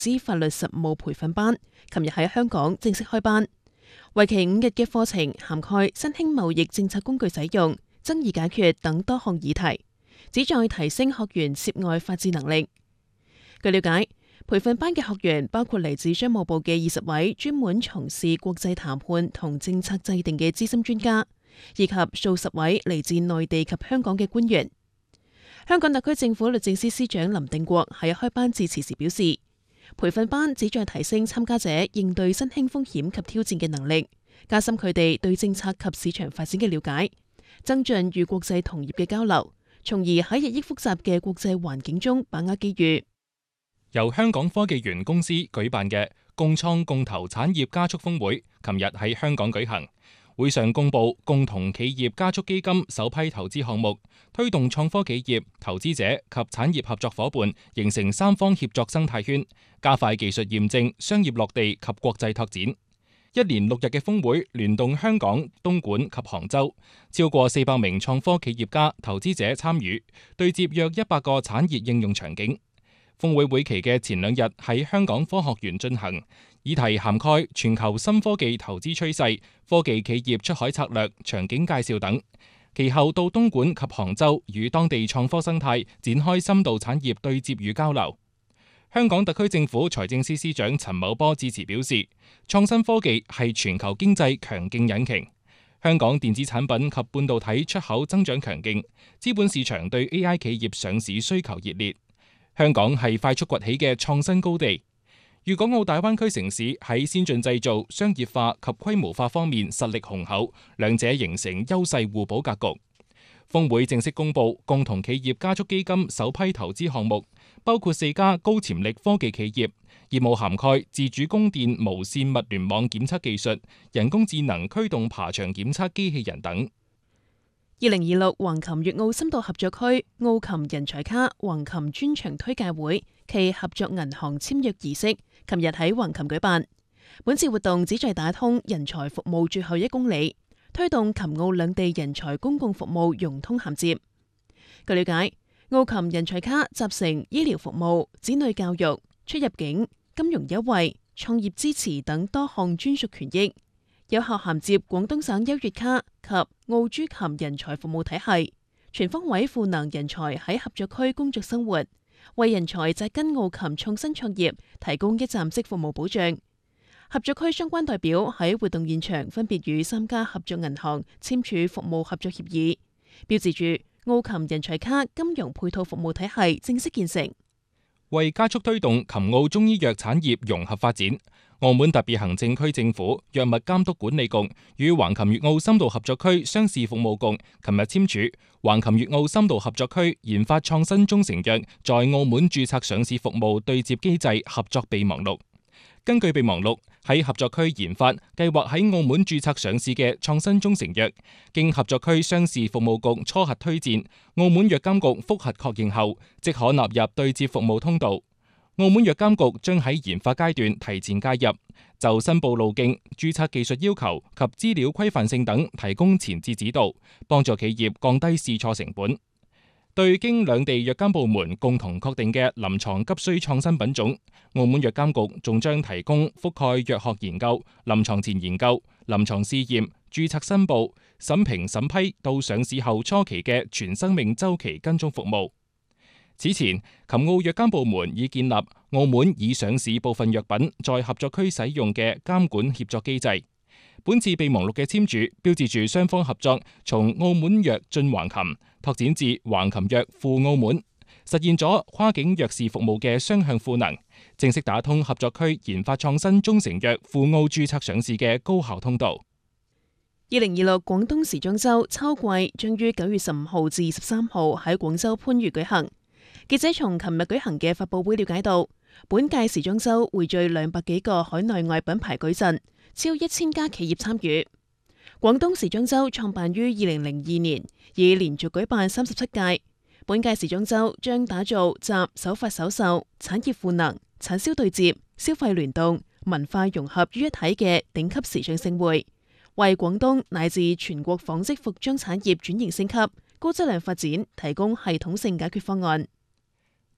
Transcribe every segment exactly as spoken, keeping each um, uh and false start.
資法律實務培訓班，琴日喺香港正式開班。為期五日嘅課程涵蓋新興貿易政策工具使用、爭議解決等多項議題，旨在提升學員涉外法治能力。據了解，培訓班嘅學員包括嚟自商務部嘅二十位專門從事國際談判同政策制定嘅資深專家，以及數十位嚟自內地及香港嘅官員。香港特區政府律政司司長林定國喺開班致辭時表示，培訓班旨在提升參加者應對新興風險及挑戰嘅能力，加深佢哋對政策及市場發展嘅了解，增進與國際同業嘅交流，從而喺日益複雜嘅國際環境中把握機遇。 由香港科技園公司舉辦嘅共創共投產業加速峰會，琴日喺香港舉行。會上公布共同企業加速基金首批投資項目，推動創科企業、投資者及產業合作夥伴形成三方協作生態圈，加快技術驗證、商業落地及國際拓展。一連六日嘅峰會聯動香港、東莞及杭州，超過四百名創科企業家、投資者參與，對接約一百個產業應用場景。峰會會期嘅前兩日喺香港科學園進行，議題涵蓋全球新科技投資趨勢、科技企業出海策略、場景介紹等。其後到東莞及杭州，與當地創科生態展開深度產業對接與交流。香港特區政府財政司司長陳茂波致辭表示，創新科技係全球經濟強勁引擎。香港電子產品及半導體出口增長強勁，資本市場對 A I 企業上市需求熱烈。香港係快速崛起嘅創新高地，粵港澳大灣區城市喺先進製造、商業化及規模化方面實力雄厚，兩者形成優勢互補格局。峰會正式公布共同企業加速基金首批投資項目，包括四家高潛力科技企業，業務涵蓋自主供電無線物聯網檢測技術、人工智能驅動爬牆檢測機器人等。 二零二六橫琴粵澳深度合作區澳琴人才卡橫琴專場推介會暨合作銀行簽約儀式，琴日喺橫琴舉辦。本次活動旨在打通人才服務最後一公里，推動琴澳兩地人才公共服務融通銜接。據了解，澳琴人才卡集成醫療服務、子女教育、出入境、金融優惠、創業支持等多項專屬權益，有效銜接廣東省優越卡及澳珠琴人才服務體系，全方位賦能人才喺合作區工作生活，為人才扎根澳琴創新創業提供一站式服務保障。合作區相關代表喺活動現場分別與三家合作銀行簽署服務合作協議，標誌住澳琴人才卡金融配套服務體系正式建成。 為加速推動琴澳中醫藥產業融合發展，澳門特別行政區政府藥物監督管理局與橫琴粵澳深度合作區商事服務局琴日簽署橫琴粵澳深度合作區研發創新中成藥在澳門註冊上市服務對接機制合作備忘錄。根據備忘錄，喺合作區研發計劃喺澳門註冊上市嘅創新中成藥，經合作區商事服務局初核推薦，澳門藥監局複核確認後，即可納入對接服務通道。澳門藥監局將喺研發階段提前介入，就申報路徑、註冊技術要求及資料規範性等提供前置指導，幫助企業降低試錯成本。對經兩地藥監部門共同確定嘅臨床急需創新品種，澳門藥監局仲將提供覆蓋藥學研究、臨床前研究、臨床試驗、註冊申報、審評審批到上市後初期嘅全生命週期跟蹤服務。此前，琴澳藥監部門已建立澳門已上市部分藥品在合作區使用嘅監管協作機制。本次備忘錄嘅簽署，標誌住雙方合作從澳門藥進橫琴，拓展至橫琴藥赴澳門，實現咗跨境藥事服務嘅雙向賦能，正式打通合作區研發創新中成藥赴澳註冊上市嘅高效通道。 二零二六廣東時裝週秋季將於九月十五號至十三號喺廣州番禺舉行。記者從琴日舉行嘅發佈會了解到，本屆時裝週匯聚兩百幾個海內外品牌舉陣，超一千家企業參與。廣東時裝週創辦於二零零二年，已連續舉辦三十七屆。本屆時裝週將打造集手法首秀、產業賦能、產銷對接、消費聯動、文化融合於一體嘅頂級時尚盛會，為廣東乃至全國紡織服裝產業轉型升級、高質量發展提供系統性解決方案。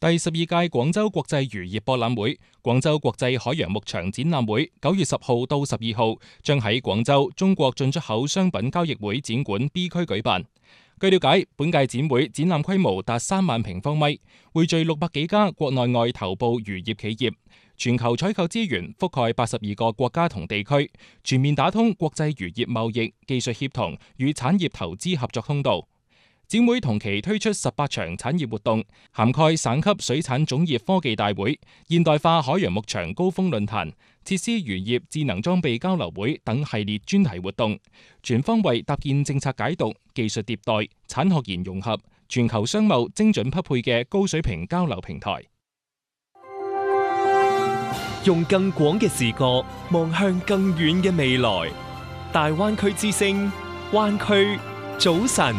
第十二屆廣州國際漁業博覽會、廣州國際海洋牧場展覽會九月十號到十二號將喺廣州中國進出口商品交易會展館 B 區舉辦。據了解，本屆展會展覽規模達三萬平方米，匯聚六百幾家國內外頭部漁業企業，全球採購資源覆蓋八十二個國家同地區，全面打通國際漁業貿易、技術協同與產業投資合作通道。展會同期推出十八場產業活動，涵蓋省級水產種業科技大會、現代化海洋牧場高峰論壇、設施漁業智能裝備交流會等系列專題活動，全方位搭建政策解讀、技術迭代、產學研融合、全球商貿精準匹配嘅高水平交流平台。 用更廣嘅視角望向更遠嘅未來，大灣區之聲，灣區早晨。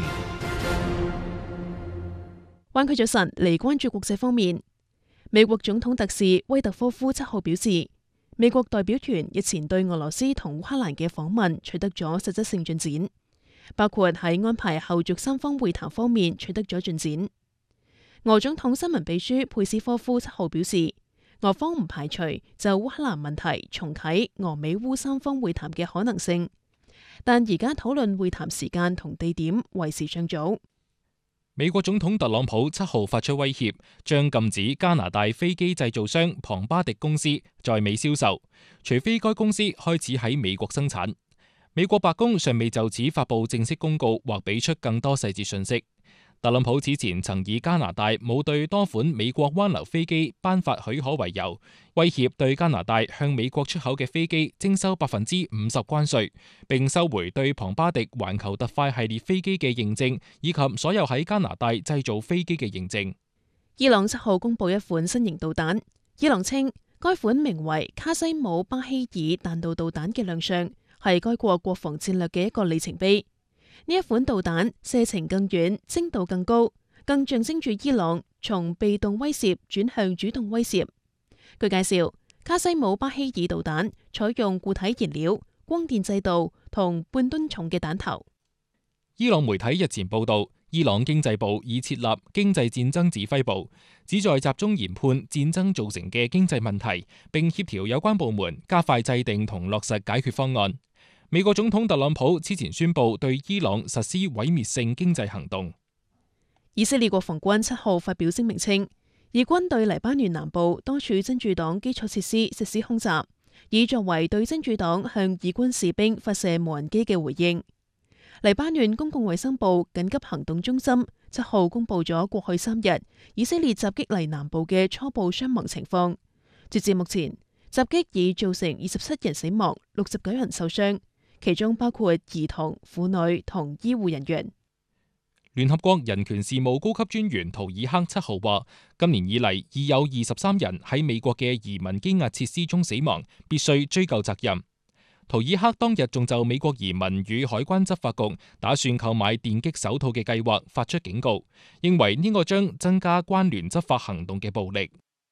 灣區早晨，嚟關注國際方面。美國總統特使威特科夫七號表示，美國代表團日前對俄羅斯同烏克蘭嘅訪問取得咗實質性進展，包括喺安排後續三方會談方面取得咗進展。俄總統新聞秘書佩斯科夫七號表示，俄方唔排除就烏克蘭問題重啟俄美烏三方會談嘅可能性，但而家討論會談時間同地點為時尚早。 美國總統特朗普七號發出威脅，將禁止加拿大飛機製造商龐巴迪公司在美銷售，除非該公司開始喺美國生產。美國白宮尚未就此發佈正式公告或俾出更多細節信息。特朗普此前曾以加拿大冇對多款美國灣流飛機頒發許可為由，威脅對加拿大向美國出口嘅飛機徵收百分之五十關稅，並收回對龐巴迪環球特快系列飛機嘅認證，以及所有喺加拿大製造飛機嘅認證。 伊朗七號公布一款新型導彈，伊朗稱該款名為卡西姆巴希爾彈道導彈嘅亮相，係該國國防戰略嘅一個里程碑。呢一款導彈射程更遠、精度更高，更象徵住伊朗從被動威懾轉向主動威懾。據介紹，卡西姆巴希爾導彈採用固體燃料、光電製導同半噸重嘅彈頭。 伊朗媒體日前報道，伊朗經濟部已設立經濟戰爭指揮部，旨在集中研判戰爭造成嘅經濟問題，並協調有關部門加快制定同落實解決方案。美國總統特朗普此前宣布對伊朗實施毀滅性經濟行動。 以色列國防軍七號發表聲明稱，以軍對黎巴嫩南部多處真主黨基礎設施實施空襲，以作為對真主黨向以軍士兵發射無人機嘅回應。黎巴嫩公共衛生部緊急行動中心七號公布咗過去三日以色列襲擊黎南部嘅初步傷亡情況。截至目前，襲擊已造成二十七人死亡，六十九人受傷。其中包括兒童、婦女同醫護人員。 聯合國人權事務高級專員圖爾克七號話，今年以嚟已有二十三人喺美國嘅移民羈押設施中死亡，必須追究責任。圖爾克當日仲就美國移民與海關執法局打算購買電擊手套嘅計劃發出警告，認為呢個將增加關聯執法行動嘅暴力。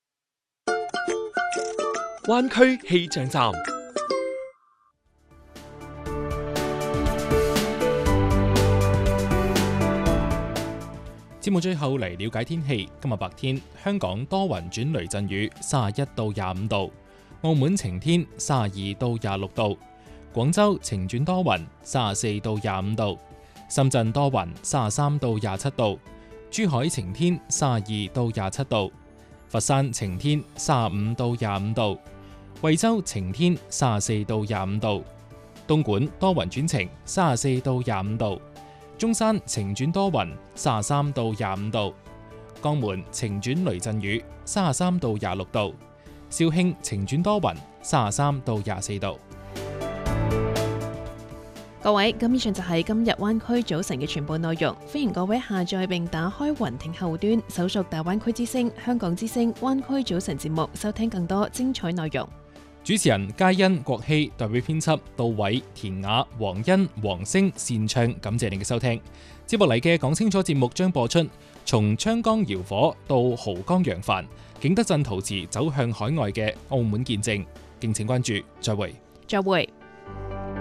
灣區氣象站。 節目最後嚟了解天氣。今日白天香港多雲轉雷陣雨，三十一到廿五度；澳門晴天，三十二到廿六度；廣州晴轉多雲，三十四到廿五度；深圳多雲，三十三到廿七度；珠海晴天，三十二到廿七度；佛山晴天，三十五到廿五度；惠州晴天，三十四到廿五度；東莞多雲轉晴，三十四到廿五度。中山晴轉多雲，三十三到廿五度；江門晴轉雷陣雨，三十三到廿六度；肇慶晴轉多雲，三十三到廿四度。 各位，咁以上就係今日灣區早晨嘅全部內容。歡迎各位下載並打開雲聽後端，搜索大灣區之聲、香港之聲灣區早晨節目，收聽更多精彩內容。 主持人佳欣、國希，代表編輯杜偉、田雅、黃欣、黃星、善唱，感謝你嘅收聽。接落嚟嘅講清楚節目將播出，從昌江窯火到濠江揚帆，景德鎮陶瓷走向海外嘅澳門見證，敬請關注。再會。 再會。